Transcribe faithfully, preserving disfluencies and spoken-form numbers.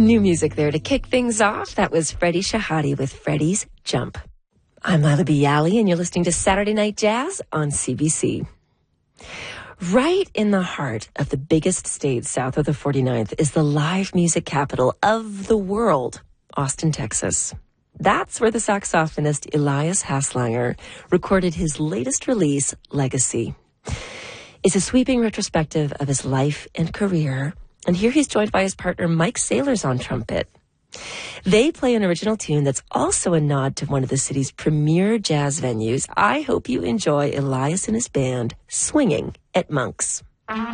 New music there to kick things off. That was Freddie Shahade with Freddie's Jump. I'm Lila Bialy, and you're listening to Saturday Night Jazz on C B C. Right in the heart of the biggest state south of the forty-ninth is the live music capital of the world, Austin, Texas. That's where the saxophonist Elias Haslanger recorded his latest release, Legacy. It's a sweeping retrospective of his life and career, and here he's joined by his partner Mike Saylors on trumpet. They play an original tune that's also a nod to one of the city's premier jazz venues. I hope you enjoy Elias and his band swinging at Monk's.